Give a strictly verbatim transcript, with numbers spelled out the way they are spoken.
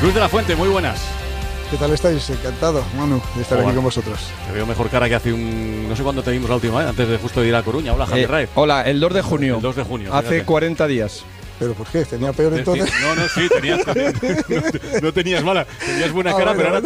Luis de la Fuente, muy buenas. ¿Qué tal estáis? Encantado, Manu, de estar Hola. aquí con vosotros. Te veo mejor cara que hace un... No sé cuándo te vimos la última vez, antes de justo de ir a Coruña. Hola, Javier Eh, Raez. hola, el dos de junio. El dos de junio. Hace fíjate. cuarenta días. ¿Pero por qué? ¿Tenía peor entonces? No, no, sí, tenías, no, no tenías mala. Tenías buena Ah, cara, bueno, pero ahora